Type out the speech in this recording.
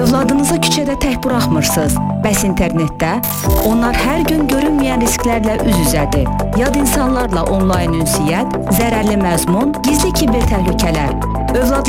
Övladınızı küçədə tək buraxmırsınız. Bəs internetdə? Onlar hər gün görünməyən risklərlə üz-üzədir. Yad insanlarla onlayn ünsiyyət, zərərli məzmun, gizli kiber təhlükələr.